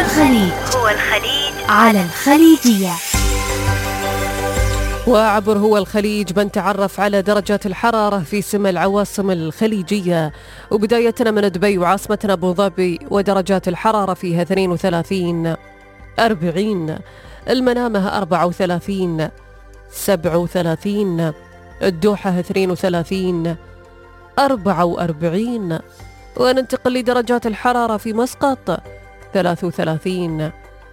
الخليج على الخليجية. وعبر هو الخليج بنتعرف على درجات الحرارة في سمى العواصم الخليجية، وبدايتنا من دبي وعاصمتنا أبو ظبي، ودرجات الحرارة فيها 32 40، المنامة 34 37، الدوحة 32 44. وننتقل لدرجات الحرارة في مسقط 33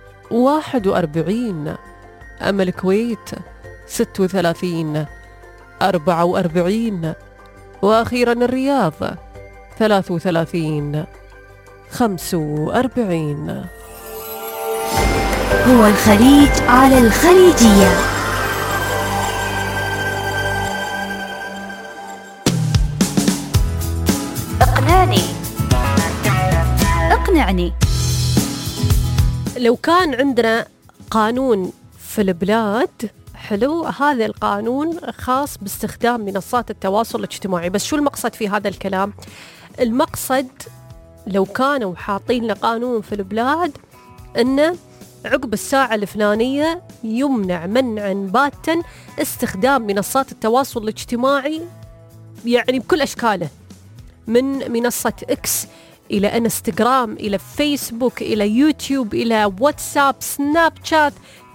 41، أما الكويت 36 44، وأخيرا الرياض 33 45. هو الخليج على الخليجية. اقنعني. لو كان عندنا قانون في البلاد، حلو، هذا القانون خاص باستخدام منصات التواصل الاجتماعي، بس شو المقصد في هذا الكلام؟ المقصد لو كانوا حاطين لنا قانون في البلاد أنه عقب الساعة الفلانية يمنع منعا باتا استخدام منصات التواصل الاجتماعي، يعني بكل أشكاله، من منصة إكس إلى انستغرام إلى فيسبوك إلى يوتيوب إلى واتساب سناب شات،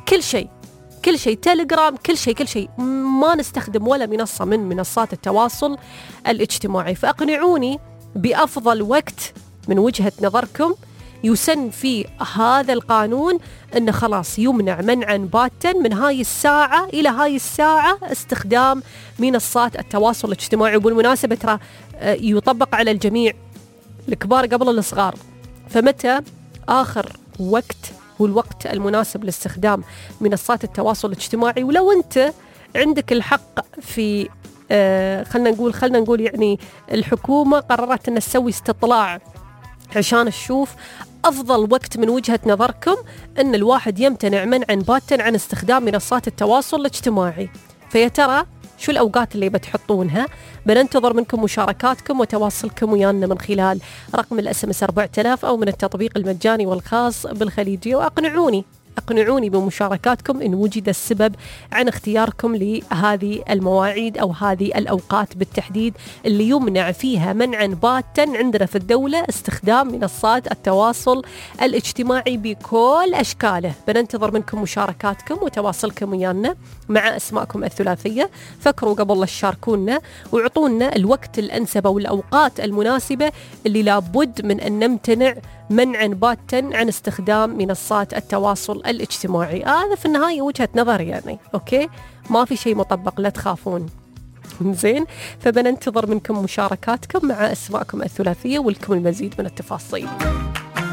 كل شيء تيليجرام، كل شيء ما نستخدم ولا منصة من منصات التواصل الاجتماعي. فأقنعوني بأفضل وقت من وجهة نظركم يسن في هذا القانون أنه خلاص يمنع منعا باتا من هاي الساعة إلى هاي الساعة استخدام منصات التواصل الاجتماعي. وبالمناسبة ترى يطبق على الجميع، الكبار قبل الصغار. فمتى آخر وقت هو الوقت المناسب لاستخدام منصات التواصل الاجتماعي؟ ولو أنت عندك الحق في خلنا نقول يعني الحكومة قررت أن تسوي استطلاع عشان نشوف أفضل وقت من وجهة نظركم أن الواحد يمتنع منعا باتا عن استخدام منصات التواصل الاجتماعي، فيا ترى شو الأوقات اللي بتحطونها؟ بننتظر منكم مشاركاتكم وتواصلكم ويانا من خلال رقم الSMS 4000 أو من التطبيق المجاني والخاص بالخليجية. وأقنعوني بمشاركاتكم إن وجد السبب عن اختياركم لهذه المواعيد أو هذه الأوقات بالتحديد اللي يمنع فيها منعا باتا عندنا في الدولة استخدام منصات التواصل الاجتماعي بكل أشكاله. بننتظر منكم مشاركاتكم وتواصلكم ويانا مع أسماءكم الثلاثية. فكروا قبل لا تشاركونا وعطونا الوقت الأنسب والأوقات المناسبة اللي لابد من أن نمتنع منعا باتا عن استخدام منصات التواصل الاجتماعي. هذا في النهاية وجهة نظر يعني، أوكي، ما في شيء مطبق، لا تخافون. زين، فبننتظر منكم مشاركاتكم مع أسماءكم الثلاثية ولكم المزيد من التفاصيل.